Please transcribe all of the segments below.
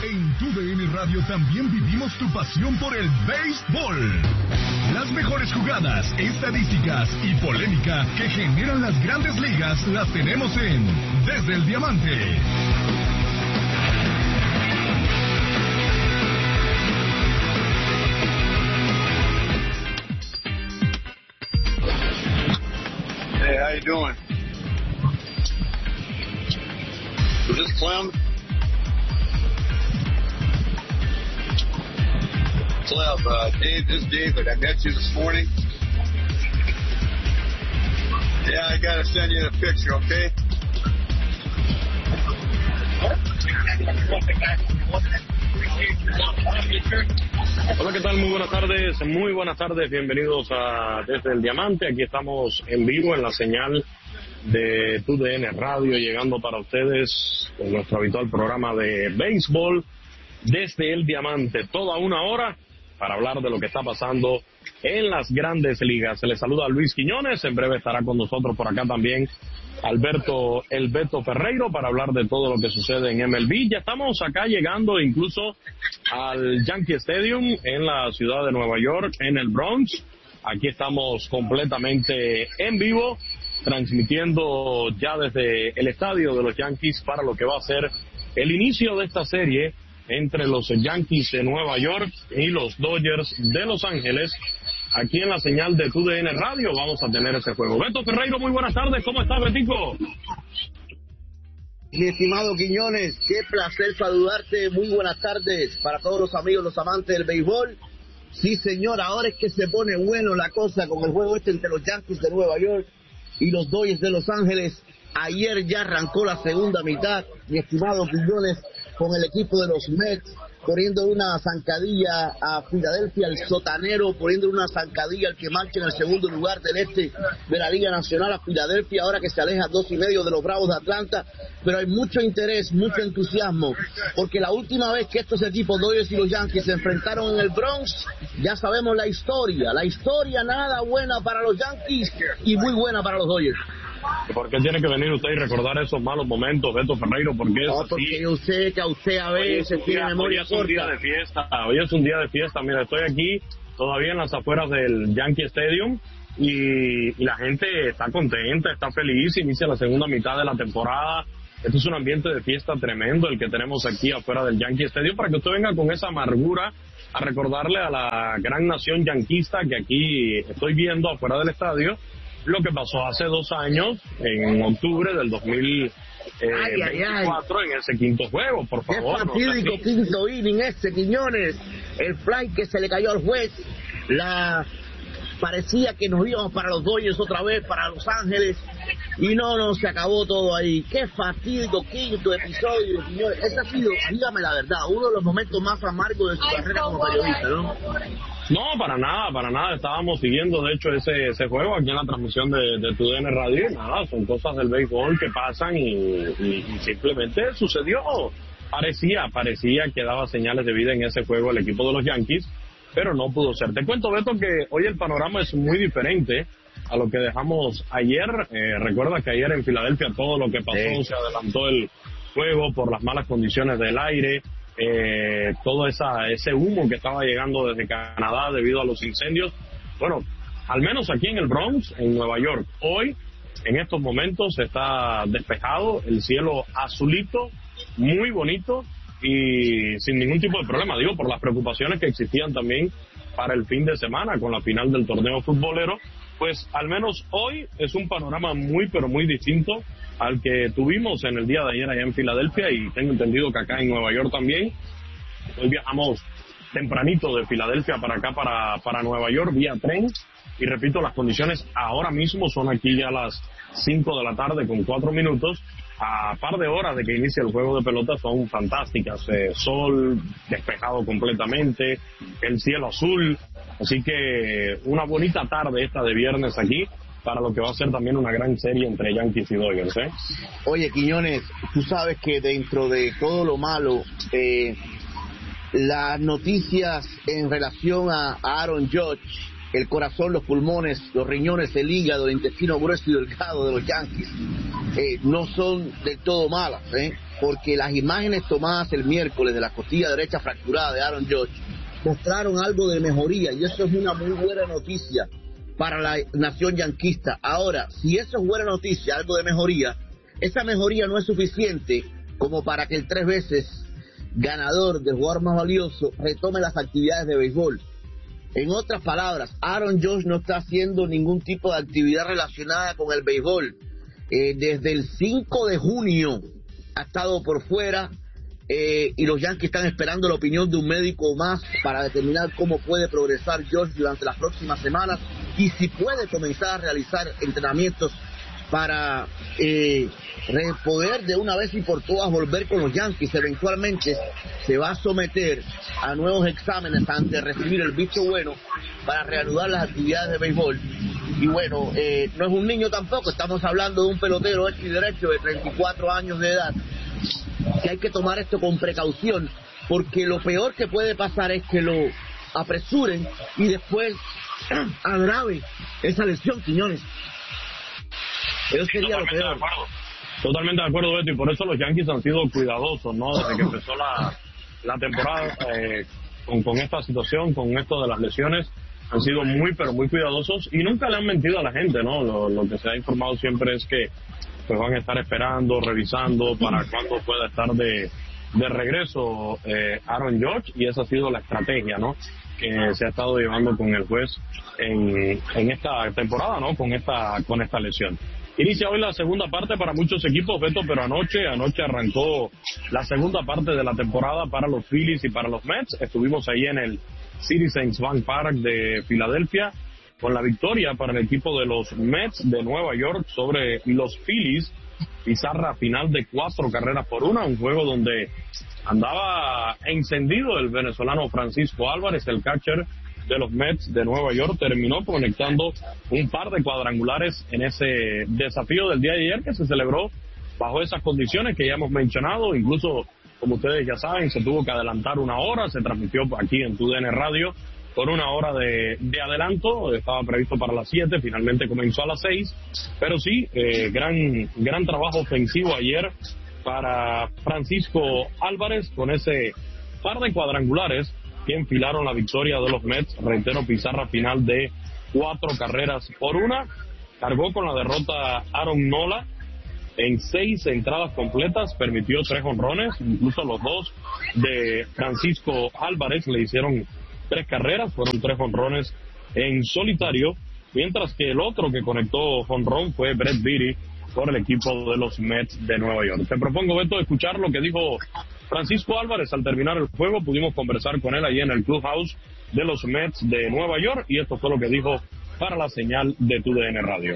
En TUDN Radio también vivimos tu pasión por el béisbol. Las mejores jugadas, estadísticas y polémica que generan las grandes ligas las tenemos en Desde el Diamante. Hey, how you doing? Is this Clem? Clem, Dave, this is David. I met you this morning. Yeah, I gotta send you the picture, okay? Hola, ¿qué tal? Muy buenas tardes, bienvenidos a Desde el Diamante. Aquí estamos en vivo en la señal de TUDN Radio, llegando para ustedes con nuestro habitual programa de béisbol Desde el Diamante, toda una hora para hablar de lo que está pasando en las grandes ligas. Se les saluda a Luis Quiñones, en breve estará con nosotros por acá también Alberto El Beto Ferreiro para hablar de todo lo que sucede en MLB. Ya estamos acá llegando incluso al Yankee Stadium en la ciudad de Nueva York, en el Bronx. Aquí estamos completamente en vivo, transmitiendo ya desde el estadio de los Yankees para lo que va a ser el inicio de esta serie entre los Yankees de Nueva York y los Dodgers de Los Ángeles. Aquí en la señal de TUDN Radio vamos a tener ese juego. Beto Ferreiro, muy buenas tardes. ¿Cómo estás, Betico? Mi estimado Quiñones, qué placer saludarte. Muy buenas tardes para todos los amigos, los amantes del béisbol. Sí, señor, ahora es que se pone bueno la cosa con el juego entre los Yankees de Nueva York y los Dodgers de Los Ángeles. Ayer ya arrancó la segunda mitad, mi estimado Quiñones, con el equipo de los Mets, poniendo una zancadilla a Filadelfia, el sotanero, poniendo una zancadilla al que marcha en el segundo lugar del este de la Liga Nacional, a Filadelfia, ahora que se aleja 2.5 de los Bravos de Atlanta. Pero hay mucho interés, mucho entusiasmo, porque la última vez que estos equipos, Dodgers y los Yankees, se enfrentaron en el Bronx, ya sabemos la historia nada buena para los Yankees y muy buena para los Dodgers. ¿Por qué tiene que venir usted y recordar esos malos momentos, Beto Ferreiro? Porque porque yo sé que a usted a veces tiene memoria corta. Hoy es un día de fiesta. Mira, estoy aquí todavía en las afueras del Yankee Stadium y la gente está contenta, está feliz. Inicia la segunda mitad de la temporada. Este es un ambiente de fiesta tremendo el que tenemos aquí afuera del Yankee Stadium, para que usted venga con esa amargura a recordarle a la gran nación yanquista que aquí estoy viendo afuera del estadio lo que pasó hace 2 años, en octubre del 2024, en ese quinto juego, por favor. Qué fatídico quinto inning ese, Quiñones. El fly que se le cayó al juez. Parecía que nos íbamos para los Dodgers otra vez, para Los Ángeles, y no, se acabó todo ahí. Qué fatídico quinto episodio, Quiñones. Este ha sido, dígame la verdad, uno de los momentos más amargos de su carrera como periodista, ¿no? No, para nada. Estábamos siguiendo, de hecho, ese juego aquí en la transmisión de TUDN Radio. Nada, son cosas del béisbol que pasan y simplemente sucedió. Parecía que daba señales de vida en ese juego el equipo de los Yankees, pero no pudo ser. Te cuento, Beto, que hoy el panorama es muy diferente a lo que dejamos ayer. Recuerda que ayer en Filadelfia todo lo que pasó, se adelantó el juego por las malas condiciones del aire. Todo ese humo que estaba llegando desde Canadá debido a los incendios. Bueno, al menos aquí en el Bronx, en Nueva York, hoy, en estos momentos, está despejado, el cielo azulito, muy bonito y sin ningún tipo de problema, digo, por las preocupaciones que existían también para el fin de semana con la final del torneo futbolero. Pues al menos hoy es un panorama muy, pero muy distinto al que tuvimos en el día de ayer allá en Filadelfia, y tengo entendido que acá en Nueva York también. Hoy viajamos tempranito de Filadelfia para acá, para Nueva York, vía tren, y repito, las condiciones ahora mismo son aquí ya las 5 de la tarde con 4 minutos, a par de horas de que inicie el juego de pelota, son fantásticas. Sol despejado completamente, el cielo azul, así que una bonita tarde esta de viernes aquí para lo que va a ser también una gran serie entre Yankees y Dodgers, ¿eh? Oye, Quiñones, tú sabes que dentro de todo lo malo, las noticias en relación a Aaron Judge, el corazón, los pulmones, los riñones, el hígado, el intestino grueso y delgado de los Yankees, no son del todo malas, ¿eh? porque las imágenes tomadas el miércoles de la costilla derecha fracturada de Aaron Judge mostraron algo de mejoría, y eso es una muy buena noticia para la nación yanquista. Ahora, si eso es buena noticia, algo de mejoría, esa mejoría no es suficiente como para que el 3 veces ganador del jugador más valioso retome las actividades de béisbol. En otras palabras, Aaron Judge no está haciendo ningún tipo de actividad relacionada con el béisbol. Desde el 5 de junio ha estado por fuera, y los Yankees están esperando la opinión de un médico más para determinar cómo puede progresar Judge durante las próximas semanas y si puede comenzar a realizar entrenamientos para poder de una vez y por todas volver con los Yankees. Eventualmente se va a someter a nuevos exámenes antes de recibir el visto bueno para reanudar las actividades de béisbol. Y bueno, no es un niño tampoco, estamos hablando de un pelotero hecho y derecho de 34 años de edad, que hay que tomar esto con precaución, porque lo peor que puede pasar es que lo apresuren y después agrave esa lesión, señores. Eso sería lo peor. Totalmente de acuerdo, Beto, y por eso los Yankees han sido cuidadosos, ¿no? Desde que empezó la temporada con esta situación, con esto de las lesiones, han sido muy, pero muy cuidadosos y nunca le han mentido a la gente, ¿no? Lo que se ha informado siempre es que pues van a estar esperando, revisando para cuándo pueda estar de regreso Aaron Judge, y esa ha sido la estrategia, ¿no?, que se ha estado llevando con el juez en esta temporada, ¿no?, con esta lesión. Inicia hoy la segunda parte para muchos equipos, Beto, pero anoche arrancó la segunda parte de la temporada para los Phillies y para los Mets. Estuvimos ahí en el Citizens Bank Park de Filadelfia con la victoria para el equipo de los Mets de Nueva York sobre los Phillies. Pizarra final de 4-1, un juego donde andaba encendido el venezolano Francisco Álvarez, el catcher de los Mets de Nueva York. Terminó conectando un par de cuadrangulares en ese desafío del día de ayer, que se celebró bajo esas condiciones que ya hemos mencionado. Incluso, como ustedes ya saben, se tuvo que adelantar una hora, se transmitió aquí en TUDN Radio por una hora de adelanto. Estaba previsto para las 7, finalmente comenzó a las 6, pero sí, gran trabajo ofensivo ayer para Francisco Álvarez con ese par de cuadrangulares que enfilaron la victoria de los Mets. Reitero, pizarra final de 4-1. Cargó con la derrota Aaron Nola en 6 entradas completas, permitió 3 jonrones, incluso los dos de Francisco Álvarez le hicieron 3 carreras, fueron 3 jonrones en solitario, mientras que el otro que conectó jonrón fue Brett Beatty por el equipo de los Mets de Nueva York. Te propongo, Beto, escuchar lo que dijo Francisco Álvarez al terminar el juego. Pudimos conversar con él ahí en el clubhouse de los Mets de Nueva York, y esto fue lo que dijo para la señal de TUDN Radio.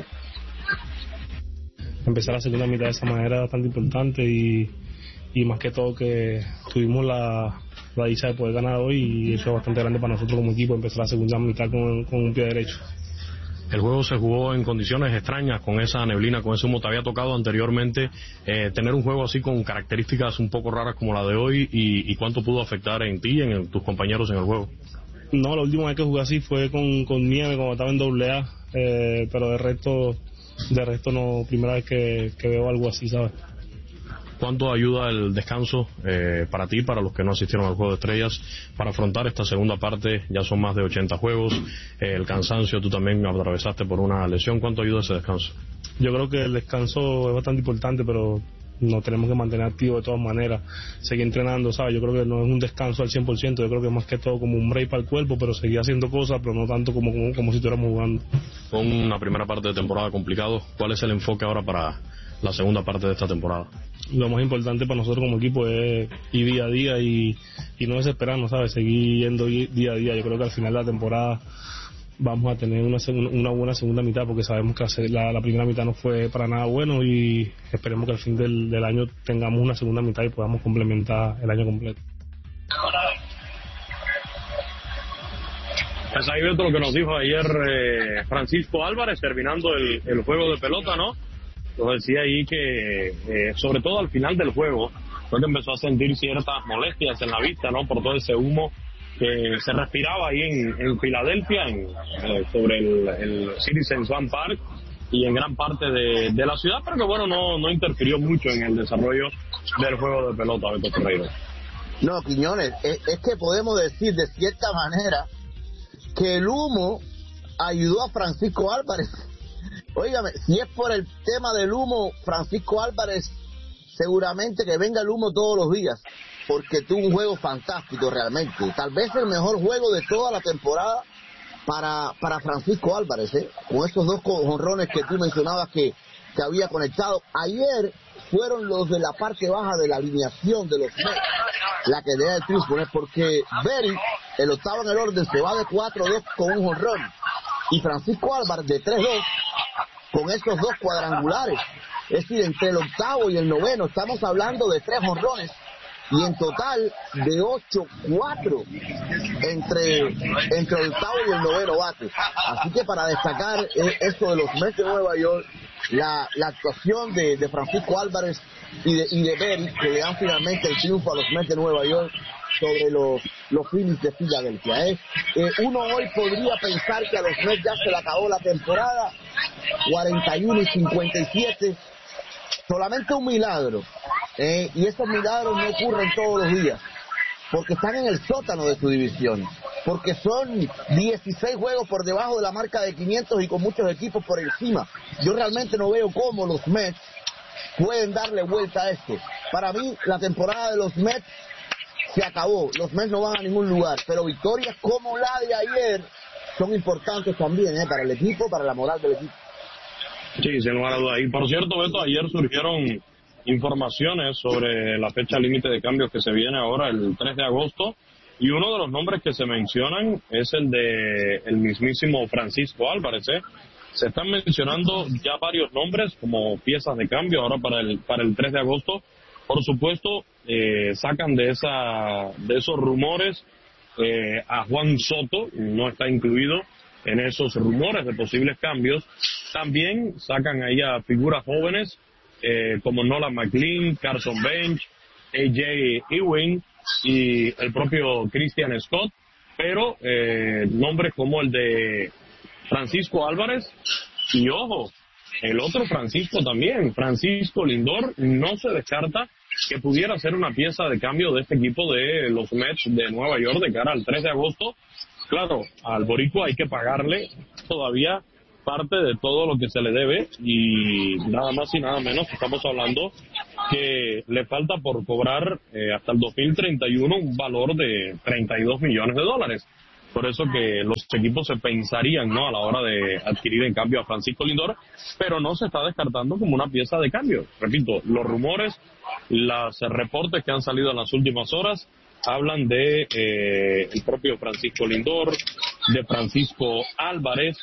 Empezar la segunda mitad de esa manera es bastante importante, y más que todo que tuvimos la dicha de poder ganar hoy, y eso es bastante grande para nosotros como equipo, empezar la segunda mitad con un pie derecho. El juego se jugó en condiciones extrañas, con esa neblina, con ese humo. ¿Te había tocado anteriormente tener un juego así con características un poco raras como la de hoy, y cuánto pudo afectar en ti y en tus compañeros en el juego? No, la última vez que jugué así fue con nieve cuando estaba en AA, pero de resto no, primera vez que veo algo así, ¿sabes? ¿Cuánto ayuda el descanso para ti, para los que no asistieron al Juego de Estrellas, para afrontar esta segunda parte? Ya son más de 80 juegos, el cansancio, tú también atravesaste por una lesión. ¿Cuánto ayuda ese descanso? Yo creo que el descanso es bastante importante, pero nos tenemos que mantener activos de todas maneras, seguir entrenando, ¿sabes? Yo creo que no es un descanso al 100%, yo creo que más que todo como un break para el cuerpo, pero seguir haciendo cosas, pero no tanto como si estuviéramos jugando. Con una primera parte de temporada complicado, ¿cuál es el enfoque ahora para la segunda parte de esta temporada? Lo más importante para nosotros como equipo es ir día a día y no desesperarnos, ¿sabes? Seguir yendo día a día. Yo creo que al final de la temporada vamos a tener una buena segunda mitad, porque sabemos que la primera mitad no fue para nada bueno, y esperemos que al fin del año tengamos una segunda mitad y podamos complementar el año completo. Pues ahí veo lo que nos dijo ayer Francisco Álvarez terminando el juego de pelota, ¿no? Nos decía ahí que sobre todo al final del juego creo que empezó a sentir ciertas molestias en la vista, ¿no? Por todo ese humo que se respiraba ahí en Filadelfia, sobre el Citizens Bank Park, y en gran parte de la ciudad, pero que bueno, no interfirió mucho en el desarrollo del juego de pelota, Beto Ferreira. No, Quiñones, es que podemos decir de cierta manera que el humo ayudó a Francisco Álvarez. Óigame, si es por el tema del humo, Francisco Álvarez, seguramente que venga el humo todos los días, porque tuvo un juego fantástico realmente, tal vez el mejor juego de toda la temporada para Francisco Álvarez, con esos 2 jonrones que tú mencionabas que había conectado. Ayer fueron los de la parte baja de la alineación de los Mets la que debe el triunfo, porque Berry, el octavo en el orden, se va de 4-2 con un jonrón, y Francisco Álvarez de 3-2 con esos 2 cuadrangulares. Es decir, entre el octavo y el noveno estamos hablando de 3 jonrones, y en total de 8-4 entre el octavo y el noveno bate. Así que para destacar esto de los Mets de Nueva York, la actuación de Francisco Álvarez y de Berry, que le dan finalmente el triunfo a los Mets de Nueva York sobre los Phillies de Filadelfia. Uno hoy podría pensar que a los Mets ya se le acabó la temporada, 41-57, solamente un milagro, y esos milagros no ocurren todos los días, porque están en el sótano de su división, porque son 16 juegos por debajo de la marca de 500 y con muchos equipos por encima. Yo realmente no veo cómo los Mets pueden darle vuelta a esto. Para mí, la temporada de los Mets se acabó, los Mets no van a ningún lugar, pero victorias como la de ayer son importantes también, para el equipo, para la moral del equipo. Sí, sin lugar a duda. Y por cierto, Beto, ayer surgieron informaciones sobre la fecha límite de cambios que se viene ahora el 3 de agosto, y uno de los nombres que se mencionan es el de el mismísimo Francisco Álvarez. Se están mencionando ya varios nombres como piezas de cambio ahora para el 3 de agosto. Por supuesto, sacan de esos rumores a Juan Soto, no está incluido en esos rumores de posibles cambios. También sacan ahí a figuras jóvenes como Nolan McLean, Carson Bench, A.J. Ewing y el propio Christian Scott, pero nombres como el de Francisco Álvarez y, ojo, el otro Francisco también, Francisco Lindor, no se descarta que pudiera ser una pieza de cambio de este equipo de los Mets de Nueva York de cara al 3 de agosto. Claro, al boricua hay que pagarle todavía parte de todo lo que se le debe, y nada más y nada menos estamos hablando que le falta por cobrar hasta el 2031 un valor de $32 millones. Por eso que los equipos se pensarían, ¿no?, a la hora de adquirir en cambio a Francisco Lindor, pero no se está descartando como una pieza de cambio. Repito, los rumores, los reportes que han salido en las últimas horas hablan de el propio Francisco Lindor, de Francisco Álvarez,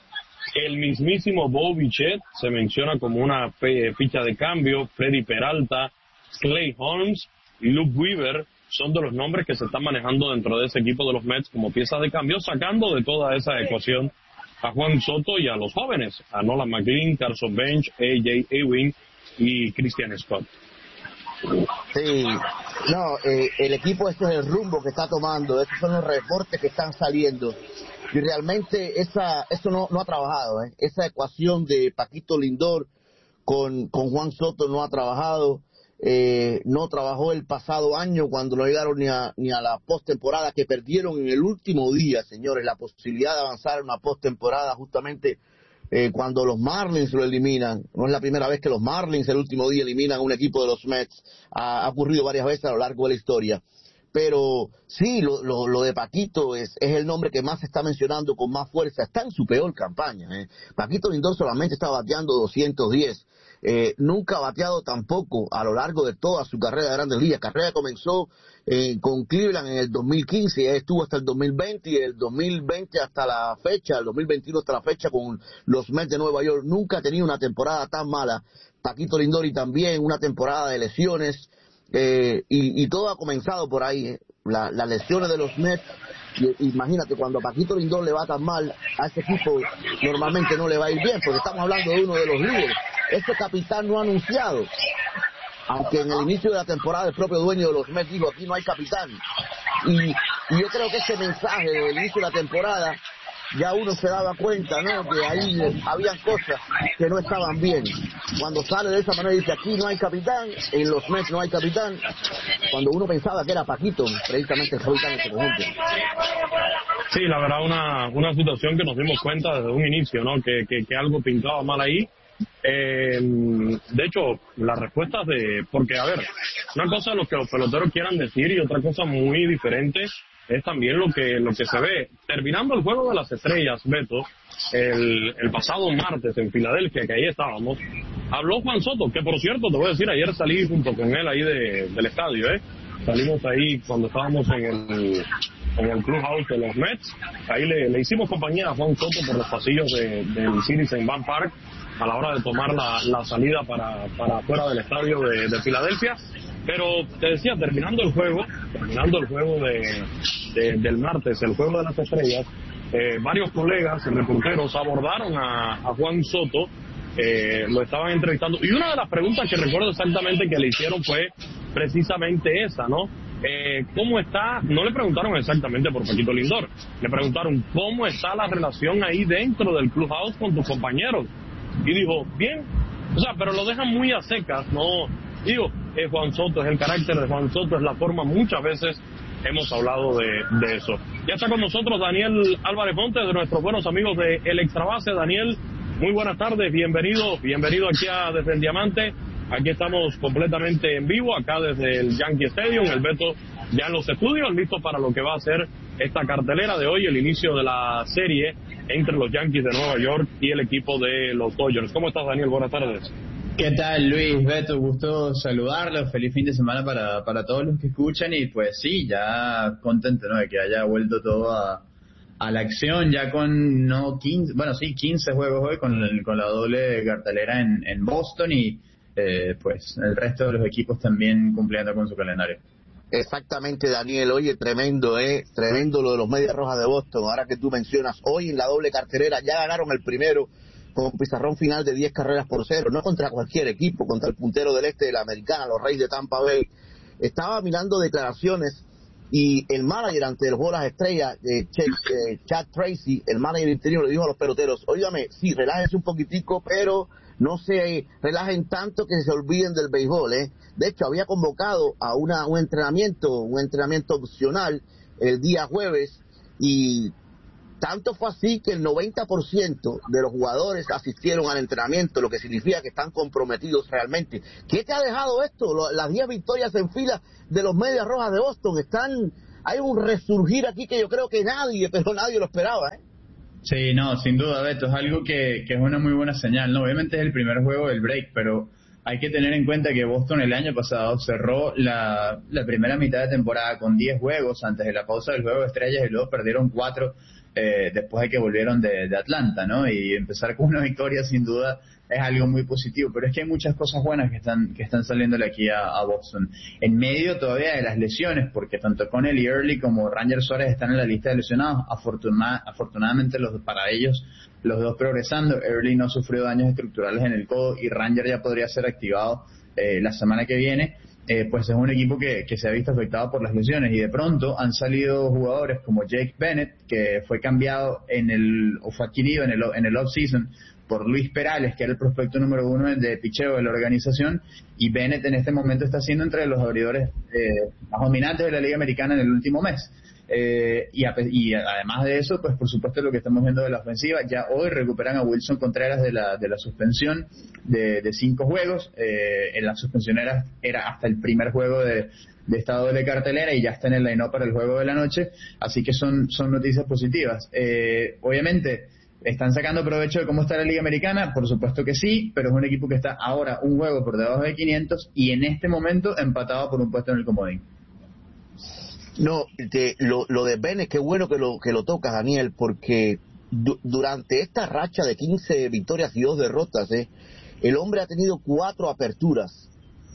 el mismísimo Bo Bichette se menciona como una ficha de cambio, Freddy Peralta, Clay Holmes y Luke Weaver son de los nombres que se están manejando dentro de ese equipo de los Mets como piezas de cambio, sacando de toda esa ecuación a Juan Soto y a los jóvenes, a Nolan McLean, Carson Bench, A.J. Ewing y Christian Scott. Sí, no, el equipo, esto es el rumbo que está tomando, estos son los reportes que están saliendo, y realmente eso no ha trabajado, esa ecuación de Paquito Lindor con Juan Soto no ha trabajado. No trabajó el pasado año cuando no llegaron ni a la postemporada, que perdieron en el último día, señores, la posibilidad de avanzar en una postemporada justamente cuando los Marlins lo eliminan. No es la primera vez que los Marlins el último día eliminan a un equipo de los Mets, ha ocurrido varias veces a lo largo de la historia. Pero sí, lo de Paquito es el nombre que más se está mencionando con más fuerza. Está en su peor campaña. Paquito Lindor solamente está bateando 210. Nunca ha bateado tampoco a lo largo de toda su carrera de Grandes Ligas. Carrera comenzó con Cleveland en el 2015, estuvo hasta el 2020, y el 2020 hasta la fecha, el 2021 hasta la fecha con los Mets de Nueva York. Nunca ha tenido una temporada tan mala Paquito Lindor, y también una temporada de lesiones, y todo ha comenzado por ahí, las lesiones de los Mets. Imagínate, cuando a Paquito Lindor le va tan mal, a ese equipo normalmente no le va a ir bien, porque estamos hablando de uno de los líderes. Este capitán no ha anunciado, aunque en el inicio de la temporada el propio dueño de los Mets dijo: aquí no hay capitán. Y yo creo que ese mensaje del inicio de la temporada ya uno se daba cuenta, ¿no?, que ahí habían cosas que no estaban bien. Cuando sale de esa manera y dice, aquí no hay capitán, en los Mets no hay capitán, cuando uno pensaba que era Paquito, precisamente el capitán de este conjunto. Sí, la verdad, una situación que nos dimos cuenta desde un inicio, ¿no?, que algo pintaba mal ahí. De hecho, las respuestas porque a ver, una cosa es lo que los peloteros quieran decir y otra cosa muy diferente es también lo que se ve. Terminando el juego de las estrellas, Beto, el pasado martes en Filadelfia, que ahí estábamos, habló Juan Soto, que por cierto, te voy a decir, ayer salí junto con él ahí del estadio, salimos ahí cuando estábamos en el clubhouse de los Mets, ahí le hicimos compañía a Juan Soto por los pasillos del Citizens Bank Park a la hora de tomar la salida para afuera del estadio de Filadelfia. Pero te decía, terminando el juego del martes, el juego de las estrellas, varios colegas reporteros abordaron a Juan Soto, lo estaban entrevistando, y una de las preguntas que recuerdo exactamente que le hicieron fue precisamente esa, ¿no? ¿Cómo está? No le preguntaron exactamente por Paquito Lindor, le preguntaron cómo está la relación ahí dentro del clubhouse con tus compañeros, y dijo, bien, o sea, pero lo dejan muy a secas, ¿no? Digo, Juan Soto, es el carácter de Juan Soto, es la forma, muchas veces hemos hablado de eso. Ya está con nosotros Daniel Álvarez Montes, de nuestros buenos amigos de El Extrabase. Daniel, muy buenas tardes, bienvenido aquí desde el Diamante. Aquí estamos completamente en vivo, acá desde el Yankee Stadium, el Beto ya en los estudios, listo para lo que va a ser esta cartelera de hoy, el inicio de la serie entre los Yankees de Nueva York y el equipo de los Dodgers. ¿Cómo estás, Daniel? Buenas tardes. ¿Qué tal, Luis? Beto, gusto saludarlos. Feliz fin de semana para todos los que escuchan y pues sí, ya contento, ¿no?, de que haya vuelto todo a la acción, ya con 15 juegos hoy con la doble cartelera en Boston y pues el resto de los equipos también cumpliendo con su calendario. Exactamente, Daniel. Oye, tremendo lo de los Medias Rojas de Boston. Ahora que tú mencionas, hoy en la doble cartelera ya ganaron el primero con pizarrón final de 10 carreras por 0, no contra cualquier equipo, contra el puntero del este de la Americana, los Reyes de Tampa Bay. Estaba mirando declaraciones y el manager ante el juego de las estrellas, Chad Tracy, el manager interino, le dijo a los peloteros, óigame, sí, relájense un poquitico, pero no se relajen tanto que se olviden del béisbol, De hecho, había convocado a un entrenamiento opcional el día jueves, y tanto fue así que el 90% de los jugadores asistieron al entrenamiento, lo que significa que están comprometidos realmente. ¿Qué te ha dejado esto? Las 10 victorias en fila de los Medias Rojas de Boston. Hay un resurgir aquí que yo creo que nadie lo esperaba, Sí, no, sin duda, Beto, es algo que es una muy buena señal, ¿no? Obviamente es el primer juego del break, pero hay que tener en cuenta que Boston el año pasado cerró la primera mitad de temporada con 10 juegos antes de la pausa del juego de estrellas y luego perdieron 4 después de que volvieron de Atlanta, ¿no? Y empezar con una victoria sin duda es algo muy positivo, pero es que hay muchas cosas buenas que están saliéndole aquí a Boston. En medio todavía de las lesiones, porque tanto Connell y Early como Ranger Suárez están en la lista de lesionados. Afortunadamente para ellos los dos progresando. Early no sufrió daños estructurales en el codo y Ranger ya podría ser activado la semana que viene. Pues es un equipo que se ha visto afectado por las lesiones y de pronto han salido jugadores como Jake Bennett, que fue cambiado o fue adquirido en el off-season por Luis Perales, que era el prospecto número 1 de picheo de la organización, y Bennett en este momento está siendo entre los abridores más dominantes de la Liga Americana en el último mes. Y además de eso, pues por supuesto lo que estamos viendo de la ofensiva, ya hoy recuperan a Wilson Contreras de la suspensión de 5 juegos. En la suspensión era hasta el primer juego de esta doble cartelera y ya está en el line-up para el juego de la noche, así que son noticias positivas. Obviamente ¿están sacando provecho de cómo está la Liga Americana? Por supuesto que sí, pero es un equipo que está ahora un juego por debajo de 500 y en este momento empatado por un puesto en el comodín. No, lo de Bennett, qué bueno que lo tocas, Daniel, porque durante esta racha de 15 victorias y 2 derrotas, el hombre ha tenido 4 aperturas,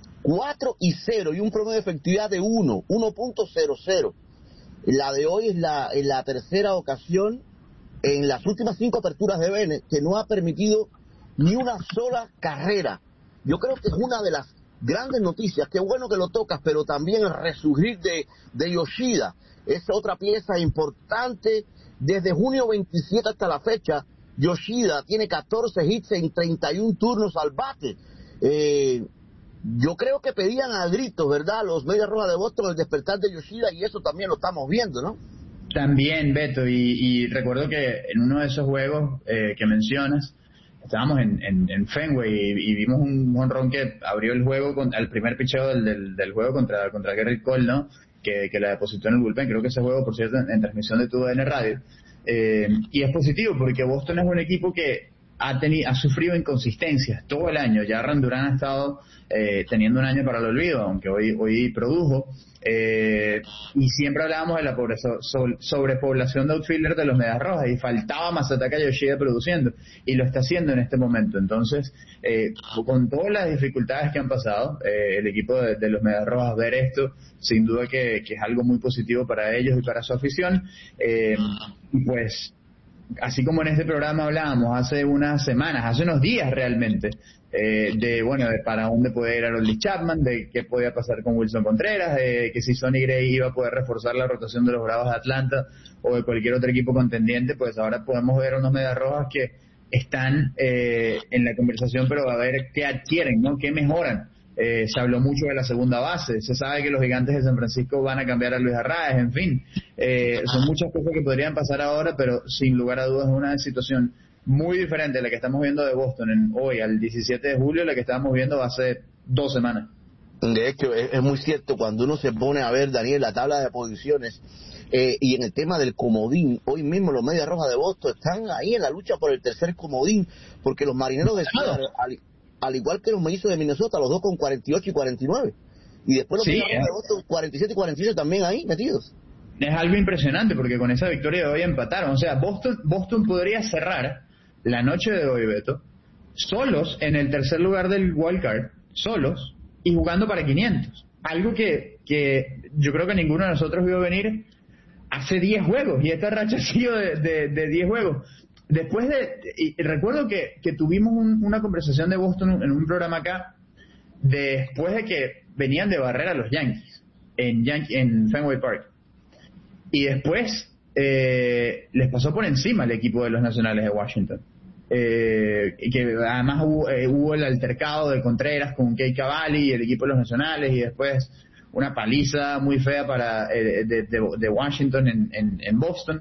4-0 y un promedio de efectividad de 1.00. La de hoy es la tercera ocasión en las últimas 5 aperturas de Bennett que no ha permitido ni una sola carrera. Yo creo que es una de las grandes noticias. Qué bueno que lo tocas, pero también el resurgir de Yoshida es otra pieza importante Desde junio 27 hasta la fecha, Yoshida tiene 14 hits en 31 turnos al bate. Yo creo que pedían a gritos, ¿verdad?, los Medias Rojas de Boston el despertar de Yoshida, y eso también lo estamos viendo, ¿no? También, Beto, y recuerdo que en uno de esos juegos que mencionas, estábamos en Fenway y vimos un jonrón que abrió el juego al primer picheo del juego contra Gerrit Cole, ¿no? Que la depositó en el bullpen. Creo que ese juego, por cierto, en transmisión de TUDN Radio. Y es positivo porque Boston es un equipo que ha sufrido inconsistencias todo el año. Ya Aaron Durán ha estado teniendo un año para el olvido, aunque hoy produjo. Y siempre hablábamos de la sobrepoblación de outfielder de los Medias Rojas, y faltaba Masataka Yoshida produciendo, y lo está haciendo en este momento. Entonces, con todas las dificultades que han pasado, el equipo de los Medias Rojas, ver esto, sin duda que es algo muy positivo para ellos y para su afición. Y pues, así como en este programa hablábamos hace unas semanas, hace unos días realmente, de para dónde puede ir Aroldis Chapman, de qué podía pasar con Wilson Contreras, de que si Sonny Gray iba a poder reforzar la rotación de los Bravos de Atlanta o de cualquier otro equipo contendiente, pues ahora podemos ver unos Medias Rojas que están en la conversación, pero a ver qué adquieren, ¿no? Qué mejoran. Se habló mucho de la segunda base, se sabe que los Gigantes de San Francisco van a cambiar a Luis Arraez, en fin, son muchas cosas que podrían pasar ahora, pero sin lugar a dudas es una situación muy diferente a la que estamos viendo de Boston hoy, al 17 de julio, la que estábamos viendo hace 2 semanas. De hecho, es muy cierto, cuando uno se pone a ver, Daniel, la tabla de posiciones, y en el tema del comodín, hoy mismo los Medias Rojas de Boston están ahí en la lucha por el tercer comodín, porque los Marineros de Seattle, al igual que los Mellizos de Minnesota, los dos con 48 y 49, y después los Medias Rojas de Boston 47 y 47 también ahí metidos. Es algo impresionante, porque con esa victoria de hoy empataron. O sea, Boston podría cerrar la noche de hoy, Beto, solos en el tercer lugar del wild card, solos, y jugando para 500. Algo que yo creo que ninguno de nosotros vio venir hace 10 juegos, y esta racha ha sido de 10 juegos. Después y recuerdo que tuvimos una conversación de Boston en un programa acá, después de que venían de barrer a los Yankees en Fenway Park, y después les pasó por encima el equipo de los Nacionales de Washington, que además hubo el altercado de Contreras con Kei Cavalli y el equipo de los Nacionales, y después una paliza muy fea de Washington en Boston,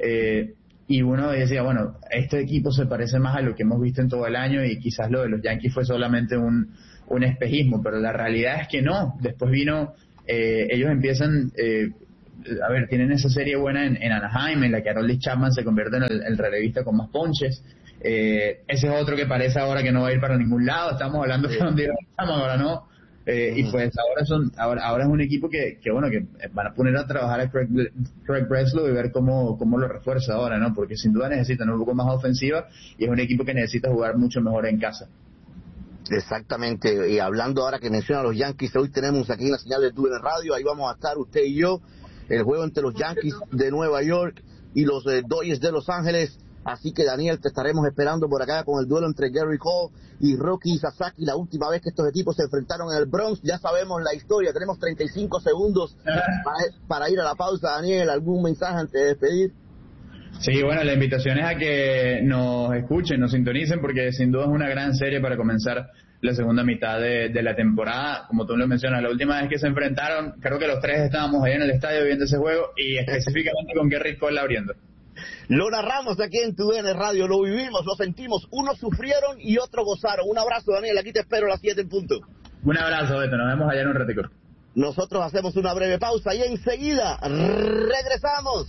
y uno decía, bueno, este equipo se parece más a lo que hemos visto en todo el año, y quizás lo de los Yankees fue solamente un espejismo, pero la realidad es que no. Después vino, ellos empiezan, tienen esa serie buena en Anaheim, en la que Aroldis Chapman se convierte en el relevista con más ponches. Ese es otro que parece ahora que no va a ir para ningún lado. Estamos hablando de dónde iba Chapman, ahora no. Y pues ahora es un equipo que van a poner a trabajar a Craig Breslow y ver cómo lo refuerza ahora, ¿no? Porque sin duda necesitan un poco más ofensiva, y es un equipo que necesita jugar mucho mejor en casa. Exactamente, y hablando ahora que menciona a los Yankees, hoy tenemos aquí en la señal de TUDN Radio, ahí vamos a estar usted y yo, el juego entre los Yankees de Nueva York y los Dodgers de Los Ángeles. Así que, Daniel, te estaremos esperando por acá con el duelo entre Gary Cole y Roki Sasaki. La última vez que estos equipos se enfrentaron en el Bronx, ya sabemos la historia. Tenemos 35 segundos para ir a la pausa. Daniel, ¿algún mensaje antes de despedir? Sí, bueno, la invitación es a que nos escuchen, nos sintonicen, porque sin duda es una gran serie para comenzar la segunda mitad de la temporada. Como tú lo mencionas, la última vez que se enfrentaron, creo que los tres estábamos ahí en el estadio viendo ese juego, y específicamente con Gary Cole abriendo. Lo narramos aquí en TUDN Radio, lo vivimos, lo sentimos. Unos sufrieron y otros gozaron. Un abrazo, Daniel, aquí te espero a las 7 en punto. Un abrazo, Beto, nos vemos allá en un ratico. Nosotros hacemos una breve pausa y enseguida regresamos.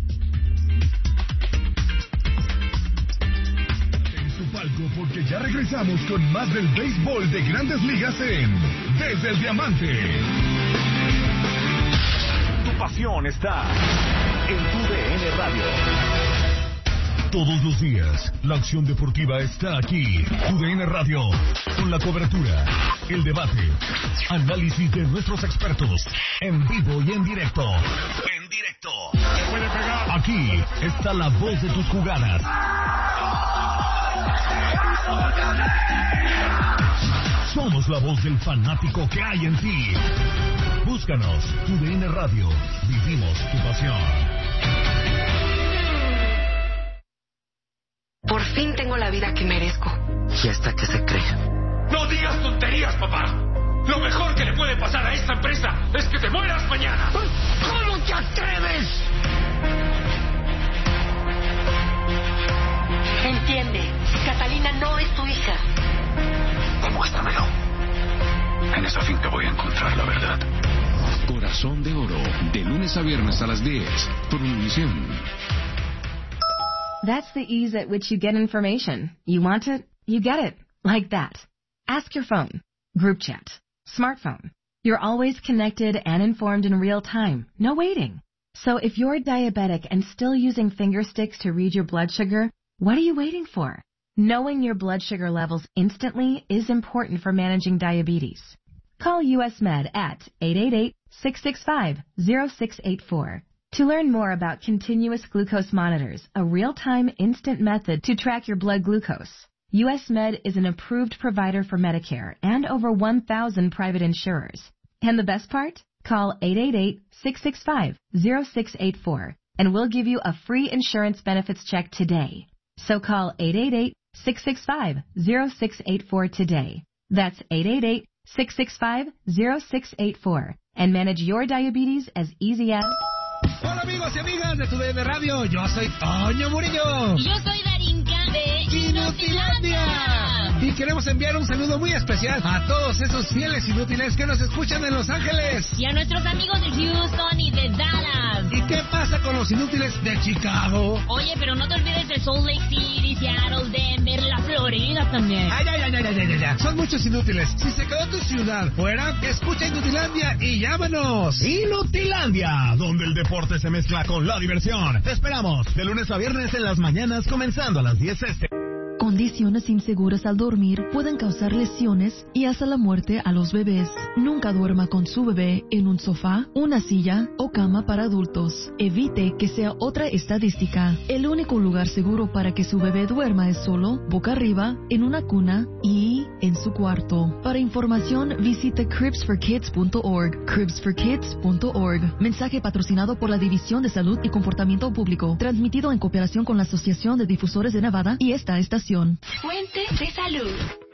En su palco, porque ya regresamos con más del béisbol de Grandes Ligas en Desde el Diamante. Tu pasión está en TUDN Radio. Todos los días, la acción deportiva está aquí. TUDN Radio, con la cobertura, el debate, análisis de nuestros expertos, en vivo y en directo. En directo. Aquí está la voz de tus jugadas. Somos la voz del fanático que hay en ti. Búscanos, TUDN Radio. Vivimos tu pasión. fin tengo la vida que merezco. ¿Y esta qué se cree? ¡No digas tonterías, papá! Lo mejor que le puede pasar a esta empresa es que te mueras mañana. ¿Cómo te atreves? Entiende, Catalina no es tu hija. Demuéstramelo. En esa fin te voy a encontrar la verdad. Corazón de Oro, de lunes a viernes a las 10, por Univisión. That's the ease at which you get information. You want it, you get it. Like that. Ask your phone. Group chat. Smartphone. You're always connected and informed in real time. No waiting. So if you're diabetic and still using finger sticks to read your blood sugar, what are you waiting for? Knowing your blood sugar levels instantly is important for managing diabetes. Call US Med at 888-665-0684 to learn more about continuous glucose monitors, a real-time instant method to track your blood glucose. US Med is an approved provider for Medicare and over 1,000 private insurers. And the best part? Call 888-665-0684 and we'll give you a free insurance benefits check today. So call 888-665-0684 today. That's 888-665-0684 and manage your diabetes as easy as... Hola amigos y amigas de TUDN Radio, yo soy Toño Murillo. Y yo soy Darinka de Inutilandia. Y queremos enviar un saludo muy especial a todos esos fieles inútiles que nos escuchan en Los Ángeles. Y a nuestros amigos de Houston y de Dallas. ¿Y qué pasa con los inútiles de Chicago? Oye, pero no te olvides de Salt Lake City, Seattle, Denver, la Florida también. Ya. Son muchos inútiles. Si se quedó tu ciudad fuera, escucha Inutilandia y llámanos. Inutilandia, donde el deporte se mezcla con la diversión. Te esperamos de lunes a viernes en las mañanas, comenzando a las 10 este. Condiciones inseguras al dormir pueden causar lesiones y hasta la muerte a los bebés. Nunca duerma con su bebé en un sofá, una silla o cama para adultos. Evite que sea otra estadística. El único lugar seguro para que su bebé duerma es solo, boca arriba, en una cuna y en su cuarto. Para información, visite cribsforkids.org. cribsforkids.org. Mensaje patrocinado por la División de Salud y Comportamiento Público. Transmitido en cooperación con la Asociación de Difusores de Nevada y esta estación. Fuente de salud.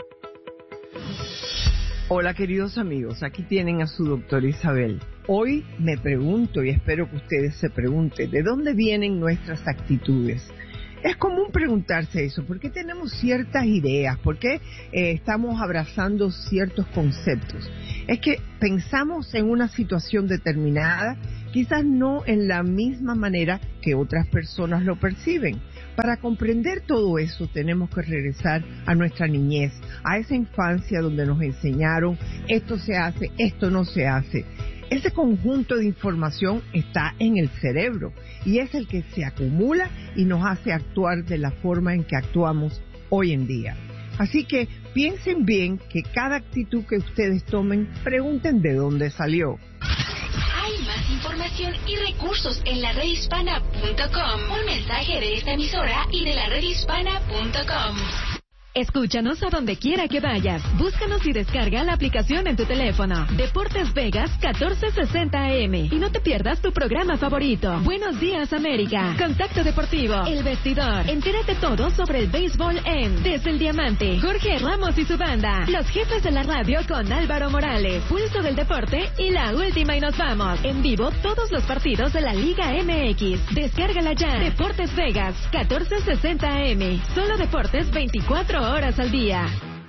Hola queridos amigos, aquí tienen a su doctora Isabel. Hoy me pregunto y espero que ustedes se pregunten, ¿de dónde vienen nuestras actitudes? Es común preguntarse eso, ¿por qué tenemos ciertas ideas? ¿Por qué estamos abrazando ciertos conceptos? Es que pensamos en una situación determinada, quizás no en la misma manera que otras personas lo perciben. Para comprender todo eso tenemos que regresar a nuestra niñez, a esa infancia donde nos enseñaron esto se hace, esto no se hace. Ese conjunto de información está en el cerebro y es el que se acumula y nos hace actuar de la forma en que actuamos hoy en día. Así que piensen bien que cada actitud que ustedes tomen, pregunten de dónde salió. Hay más información y recursos en la redhispana.com. Un mensaje de esta emisora y de la redhispana.com. Escúchanos a donde quiera que vayas. Búscanos y descarga la aplicación en tu teléfono. Deportes Vegas 1460 AM. Y no te pierdas tu programa favorito. Buenos días, América. Contacto Deportivo. El Vestidor. Entérate todo sobre el béisbol en Desde el Diamante. Jorge Ramos y su banda. Los jefes de la radio con Álvaro Morales. Pulso del Deporte y La Última y Nos Vamos. En vivo todos los partidos de la Liga MX. Descárgala ya. Deportes Vegas 1460 AM. Solo deportes 24 horas al día.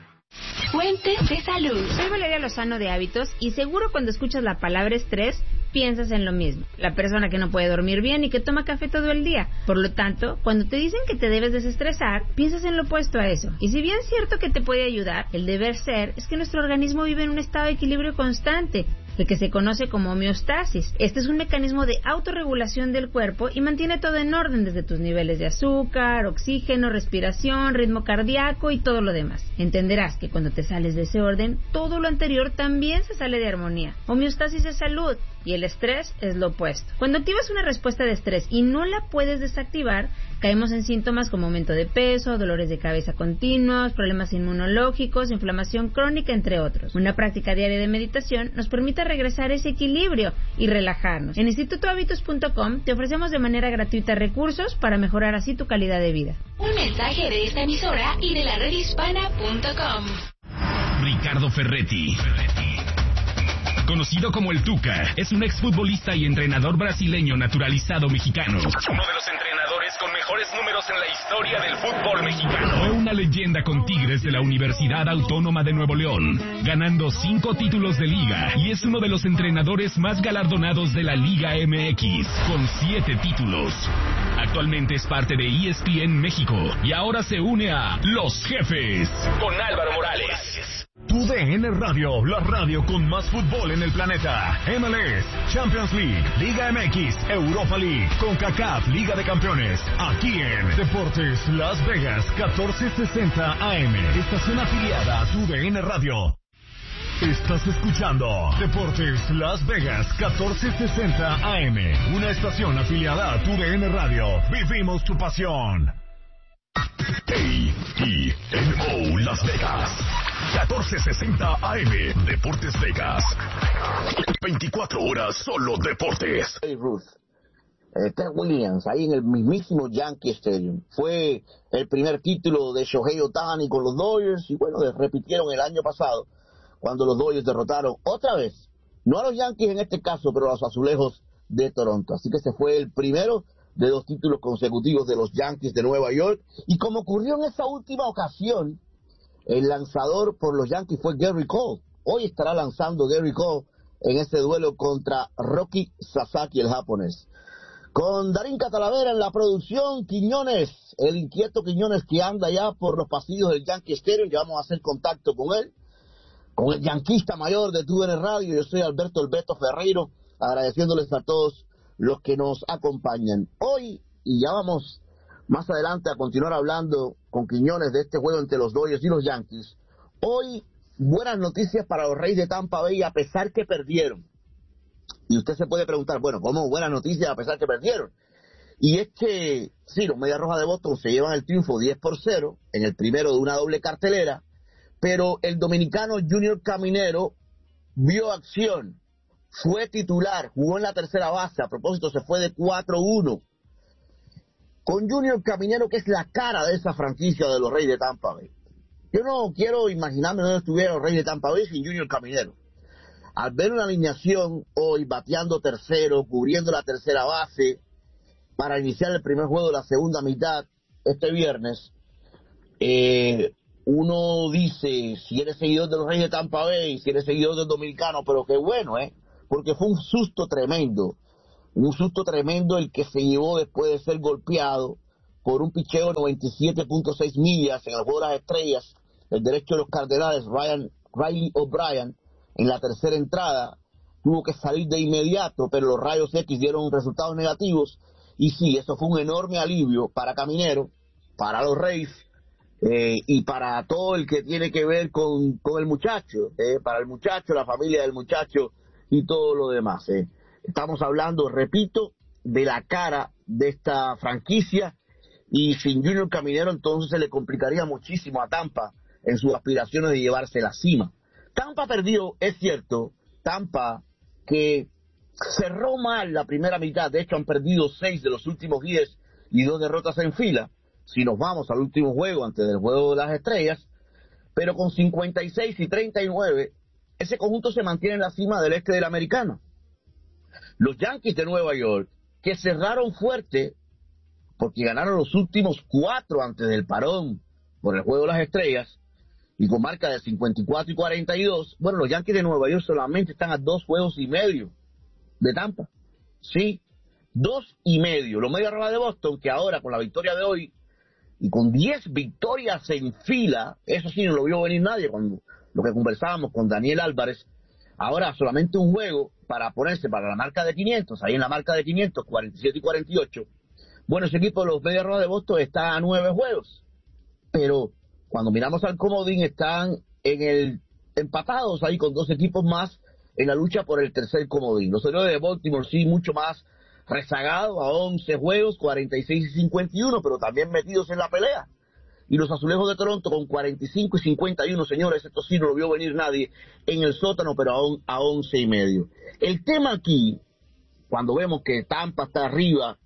Fuentes de salud. Soy Valeria Lozano de Hábitos y seguro cuando escuchas la palabra estrés piensas en lo mismo. La persona que no puede dormir bien y que toma café todo el día. Por lo tanto, cuando te dicen que te debes desestresar, piensas en lo opuesto a eso. Y si bien es cierto que te puede ayudar, el deber ser es que nuestro organismo vive en un estado de equilibrio constante, el que se conoce como homeostasis. Este es un mecanismo de autorregulación del cuerpo y mantiene todo en orden, desde tus niveles de azúcar, oxígeno, respiración, ritmo cardíaco y todo lo demás. Entenderás que cuando te sales de ese orden, todo lo anterior también se sale de armonía. Homeostasis es salud y el estrés es lo opuesto. Cuando activas una respuesta de estrés y no la puedes desactivar, Caemos en síntomas como aumento de peso, dolores de cabeza continuos, problemas inmunológicos, inflamación crónica, entre otros. Una práctica diaria de meditación nos permite regresar ese equilibrio y relajarnos. En institutohabitus.com te ofrecemos de manera gratuita recursos para mejorar así tu calidad de vida. Un mensaje de esta emisora y de la redhispana.com. Ricardo Ferretti, conocido como el Tuca, es un exfutbolista y entrenador brasileño naturalizado mexicano. Uno de los entrenadores con mejores números en la historia del fútbol mexicano. Fue una leyenda con Tigres de la Universidad Autónoma de Nuevo León, ganando 5 títulos de liga, y es uno de los entrenadores más galardonados de la Liga MX, con 7 títulos. Actualmente es parte de ESPN México y ahora se une a Los Jefes con Álvaro Morales. Tu DN Radio, la radio con más fútbol en el planeta. MLS, Champions League, Liga MX, Europa League, CONCACAF, Liga de Campeones. Aquí en Deportes Las Vegas, 1460 AM. Estación afiliada a Tu DN Radio. Estás escuchando Deportes Las Vegas, 1460 AM. Una estación afiliada a Tu DN Radio. Vivimos tu pasión. AENO Las Vegas, 1460 AM, Deportes Vegas. 24 horas solo deportes. Hey Ruth, Ted Williams, ahí en el mismísimo Yankee Stadium. Fue el primer título de Shohei Ohtani con los Dodgers y bueno, repitieron el año pasado cuando los Dodgers derrotaron otra vez, no a los Yankees en este caso, pero a los Azulejos de Toronto. Así que ese fue el primero de 2 títulos consecutivos de los Yankees de Nueva York. Y como ocurrió en esa última ocasión, el lanzador por los Yankees fue Gary Cole. Hoy estará lanzando Gary Cole en este duelo contra Roki Sasaki, el japonés. Con Darín Catalavera en la producción, Quiñones, el inquieto Quiñones que anda ya por los pasillos del Yankee Stadium, ya vamos a hacer contacto con él, con el yanquista mayor de TUDN Radio. Yo soy Alberto El Beto Ferreiro, agradeciéndoles a todos los que nos acompañan hoy, y ya vamos más adelante a continuar hablando con Quiñones de este juego entre los Dodgers y los Yankees. Hoy, buenas noticias para los Reyes de Tampa Bay, a pesar que perdieron. Y usted se puede preguntar, bueno, ¿cómo buenas noticias a pesar que perdieron? Y es que, sí, los Medias Rojas de Boston se llevan el triunfo 10-0 en el primero de una doble cartelera, pero el dominicano Junior Caminero vio acción. Fue titular, jugó en la tercera base, a propósito se fue de 4-1. Con Junior Caminero, que es la cara de esa franquicia de los Reyes de Tampa Bay. Yo no quiero imaginarme dónde estuvieran los Reyes de Tampa Bay sin Junior Caminero. Al ver una alineación hoy, bateando tercero, cubriendo la tercera base, para iniciar el primer juego de la segunda mitad, este viernes, uno dice, si eres seguidor de los Reyes de Tampa Bay, si eres seguidor del dominicano, pero qué bueno, porque fue un susto tremendo el que se llevó después de ser golpeado por un picheo de 97.6 millas en el juego de las estrellas, el derecho de los Cardenales, Riley O'Brien, en la tercera entrada, tuvo que salir de inmediato, pero los rayos X dieron resultados negativos, y sí, eso fue un enorme alivio para Caminero, para los Reyes, y para todo el que tiene que ver con el muchacho, para el muchacho, la familia del muchacho, y todo lo demás. Estamos hablando, repito, de la cara de esta franquicia, y sin Junior Caminero entonces se le complicaría muchísimo a Tampa en sus aspiraciones de llevarse la cima. Tampa perdió, es cierto, Tampa que cerró mal la primera mitad, de hecho han perdido 6 de los últimos 10 y 2 derrotas en fila, si nos vamos al último juego antes del juego de las estrellas, pero con 56 y 39, ese conjunto se mantiene en la cima del este de la Americana. Los Yankees de Nueva York, que cerraron fuerte, porque ganaron los últimos 4 antes del parón por el juego de las estrellas, y con marca de 54 y 42, bueno, los Yankees de Nueva York solamente están a 2 juegos y medio de Tampa. Sí, 2 y medio. Los Medias Rojas de Boston, que ahora con la victoria de hoy, y con 10 victorias en fila, eso sí no lo vio venir nadie, cuando lo que conversábamos con Daniel Álvarez, ahora solamente un juego para ponerse para la marca de 500, ahí en la marca de 500, 47 y 48. Bueno, ese equipo de los Medias Rojas de Boston está a 9 juegos, pero cuando miramos al comodín están empatados ahí con 2 equipos más en la lucha por el tercer comodín. Los Orioles de Baltimore sí mucho más rezagados a 11 juegos, 46 y 51, pero también metidos en la pelea. Y los Azulejos de Toronto con 45 y 51, señores, esto sí no lo vio venir nadie, en el sótano, pero a 11 y medio. El tema aquí, cuando vemos que Tampa está arriba,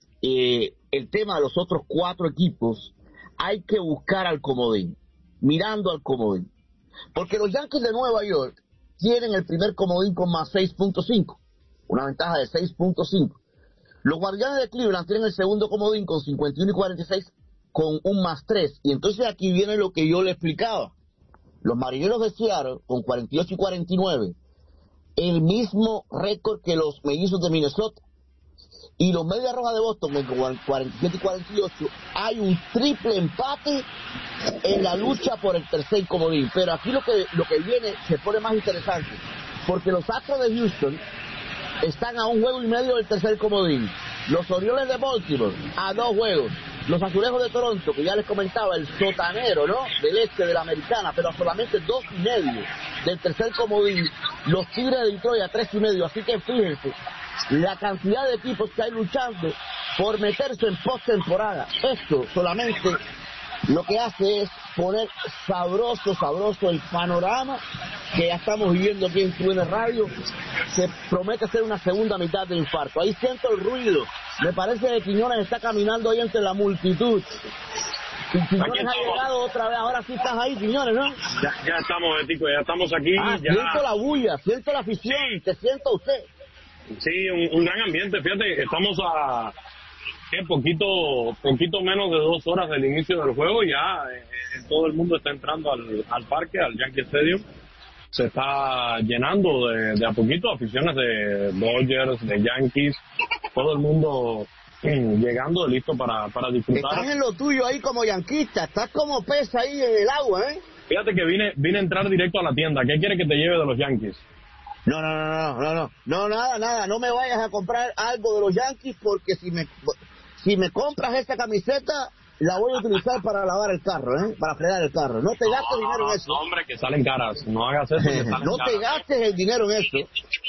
el tema de los otros 4 equipos, hay que buscar al comodín, mirando al comodín. Porque los Yankees de Nueva York tienen el primer comodín con más 6.5, una ventaja de 6.5. Los Guardianes de Cleveland tienen el segundo comodín con 51 y 46 con un más 3. Y entonces aquí viene lo que yo le explicaba. Los Marineros de Seattle con 48 y 49, el mismo récord que los Mellizos de Minnesota. Y los Medias Rojas de Boston con 47 y 48, hay un triple empate en la lucha por el tercer comodín. Pero aquí lo que viene se pone más interesante, porque los Astros de Houston están a 1 juego y medio del tercer comodín. Los Orioles de Baltimore a 2 juegos. Los Azulejos de Toronto, que ya les comentaba, el sotanero, ¿no?, del este de la Americana, pero a solamente 2 y medio del tercer comodín. Los Tigres de Detroit a 3 y medio. Así que fíjense la cantidad de equipos que hay luchando por meterse en postemporada. Esto solamente lo que hace es poner sabroso el panorama que ya estamos viviendo aquí en TUDN Radio. Se promete ser una segunda mitad de infarto. Ahí siento el ruido. Me parece que Quiñones está caminando ahí entre la multitud. Quiñones ha llegado otra vez. Ahora sí estás ahí, Quiñones, ¿no? Ya estamos, Betico, ya estamos aquí. Ya. Siento la bulla, siento la afición. ¿Te siento usted? Sí, un gran ambiente. Fíjate, estamos a poquito menos de 2 horas del inicio del juego. Ya todo el mundo está entrando al parque, al Yankee Stadium. Se está llenando de a poquito, aficiones de Dodgers, de Yankees, todo el mundo llegando listo para disfrutar. Estás en lo tuyo ahí como yanquista, estás como pez ahí en el agua, ¿eh? Fíjate que vine a entrar directo a la tienda. ¿Qué quiere que te lleve de los Yankees? No, nada, no me vayas a comprar algo de los Yankees, porque si me compras esta camiseta, la voy a utilizar para lavar el carro, para fregar el carro. No te gastes dinero en eso. No, hombre, que salen caras. No hagas eso, que salen no caras. te gastes el dinero en eso.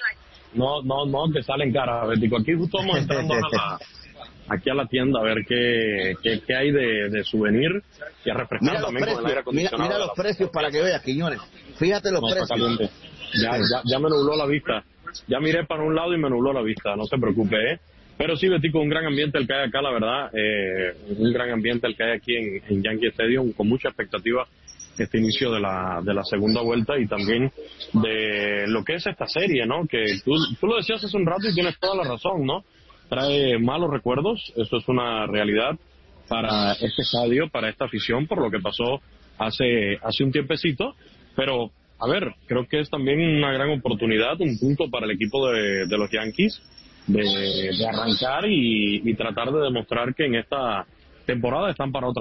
No, que salen caras, Betico. Aquí justo vamos entrando aquí a la tienda a ver qué hay de souvenir y a refrescar también con el aire acondicionado. Mira los precios para que veas, Quiñones. Fíjate los precios. Ya me nubló la vista. Ya miré para un lado y me nubló la vista. No se preocupe, Pero sí, Betico, un gran ambiente el que hay acá, la verdad. Un gran ambiente el que hay aquí en Yankee Stadium, con mucha expectativa este inicio de la segunda vuelta y también de lo que es esta serie, ¿no? Que tú lo decías hace un rato y tienes toda la razón, ¿no? Trae malos recuerdos, eso es una realidad para este estadio, para esta afición, por lo que pasó hace un tiempecito, pero a ver, creo que es también una gran oportunidad, un punto para el equipo de los Yankees de arrancar y tratar de demostrar que en esta temporada están para otra